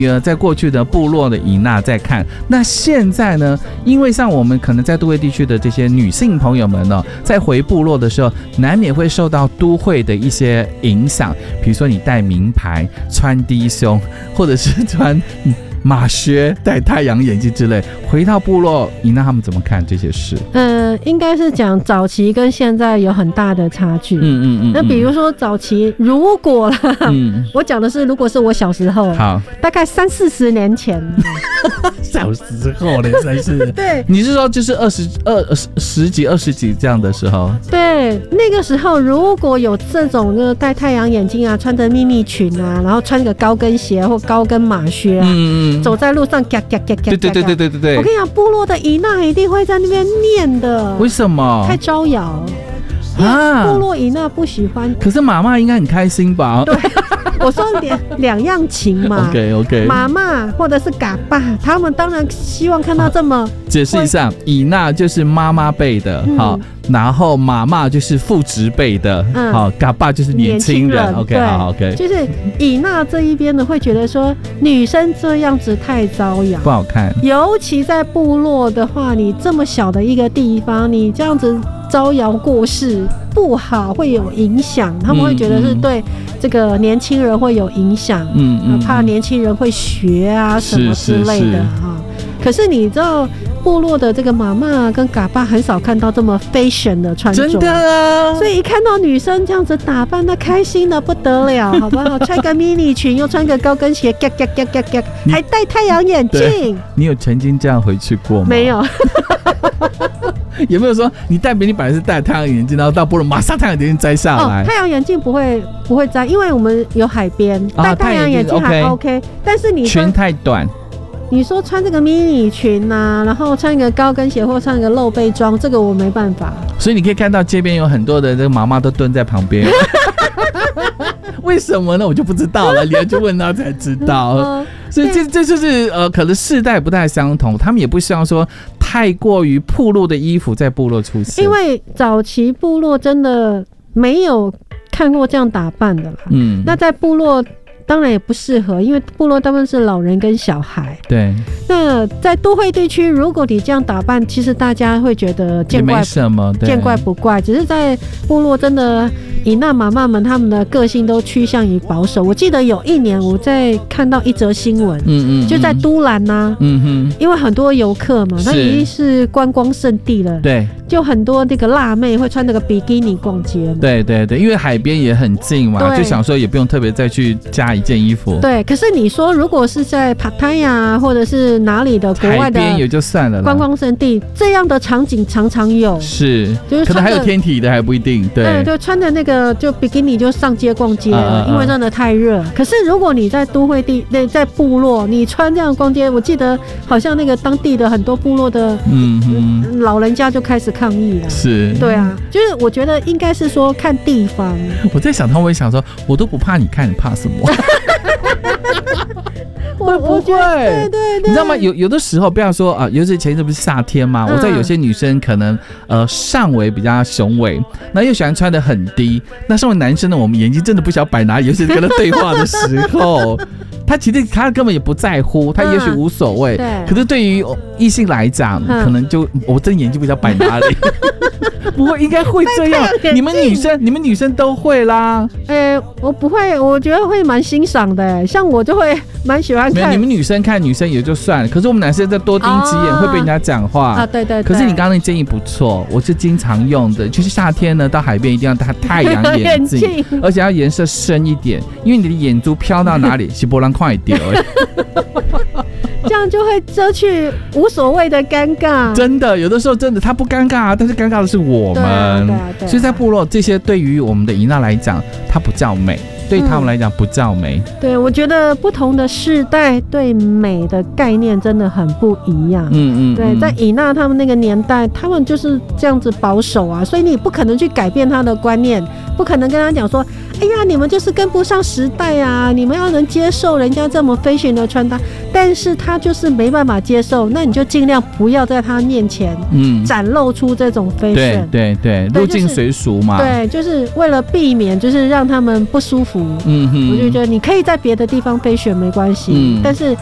在过去的部落的伊娜在看，那现在呢？因为像我们可能在都会地区的这些女性朋友们呢，在回部落的时候，难免会受到都会的一些影响，比如说你戴名牌、穿低胸，或者是穿马靴、戴太阳眼镜之类。回到部落，伊娜他们怎么看这些事？ 应该是讲早期跟现在有很大的差距。那比如说早期，如果啦，我讲的是如果是我小时候， 好， 大概30-40年前， 小时候呢，真是。 对， 你是说就是十几、20几这样的时候？ 对，那个时候如果有这种就是戴太阳眼镜啊，穿着秘密裙啊，然后穿个高跟鞋或高跟马靴啊，走在路上，对，我跟你讲，部落的伊娜一定会在那边念的。 为什么？ 太招摇啊！部落伊娜不喜欢。 可是妈妈应该很开心吧？ 对，我说两样情嘛。 OK。 妈妈或者是嘎爸，他们当然希望看到这么。 解释一下，伊娜就是妈妈辈的，好，然后妈妈就是父职辈的，好，嘎爸就是年轻人。OK。 就是伊娜这一边呢，会觉得说女生这样子太招摇， 不好看。尤其在部落的话，你这么小的一个地方，你这样子招摇过市不好，会有影响。他们会觉得是对这个年轻人会有影响，怕年轻人会学啊什么之类的哈。可是你知道，部落的这个妈妈跟嘎爸很少看到这么 fashion 的穿着， 真的啊！ 所以一看到女生这样子打扮，那开心的不得了，好不好？穿个迷你裙，又穿个高跟鞋，还戴太阳眼镜。 你有曾经这样回去过吗？ 没有。 有没有说你本来是戴太阳眼镜，然后到部落马上太阳眼镜摘下来？ 太阳眼镜不会摘，因为我们有海边，戴太阳眼镜还 OK。但是你裙太短。 你说穿这个迷你裙啊，然后穿一个高跟鞋或穿一个露背装，这个我没办法。 所以你可以看到街边有很多的这个妈妈都蹲在旁边。为什么呢？我就不知道了，你要去问他才知道。所以这就是可能世代不太相同，他们也不希望说太过于暴露的衣服在部落出现。 因为早期部落真的没有看过这样打扮的啦。那在部落。当然也不适合，因为部落大部分是老人跟小孩。 对。 那在都会地区，如果你这样打扮，其实大家会觉得见怪不怪。只是在部落，真的伊娜妈妈们他们的个性都趋向于保守。我记得有一年我在看到一则新闻，就在都兰呐，因为很多游客嘛，那已经是观光胜地了。 对。 就很多那个辣妹会穿那个比基尼逛街嘛。 对，因为海边也很近嘛，就想说也不用特别再去加一件衣服。对， 可是你说如果是在帕塔亚或者是哪里的国外的海边也就算了， 观光胜地这样的场景常常有。 是，就是可能还有天体的还不一定。对， 就穿着那个就比基尼就上街逛街了，因为真的太热。可是如果你在都会地在部落，你穿这样逛街，我记得好像那个当地的很多部落的老人家就开始抗议了。 是， 对啊，就是我觉得应该是说看地方。 我在想，他们会想说，我都不怕你看，你怕什么？会不会？ 对， 你知道吗？有的时候，不要说尤其前一阵不是夏天吗？我在有些女生可能上围比较雄伟，那又喜欢穿得很低。那身为男生呢，我们眼睛真的不晓得摆哪里，尤其是跟他对话的时候。他其实他根本也不在乎，他也许无所谓。可是对于异性来讲，可能就我真眼睛不知道摆哪里。不会，应该会这样。你们女生都会啦。 我不会，我觉得会蛮欣赏的。像我就会蛮喜欢看。 你们女生看女生也就算了，可是我们男生再多盯几眼会被人家讲话啊。对。 可是你刚刚的建议不错，我是经常用的。就是夏天呢，到海边一定要戴太阳眼镜，而且要颜色深一点，因为你的眼珠飘到哪里，是不让快一点。 这样就会遮去无所谓的尴尬。 真的，有的时候真的他不尴尬，但是尴尬的是我们。对。所以在部落这些对于我们的伊娜来讲，它不叫美，对他们来讲不叫美。 对，我觉得不同的世代对美的概念真的很不一样。对，在伊娜他们那个年代，他们就是这样子保守啊，所以你不可能去改变他的观念，不可能跟他讲说， 哎呀，你们就是跟不上时代啊，你们要能接受人家这么 fashion 的穿搭，但是他就是没办法接受，那你就尽量不要在他面前展露出这种 fashion， 对，入境随俗嘛， 对，就是为了避免就是让他们不舒服，我就觉得你可以在别的地方 fashion没关系，但是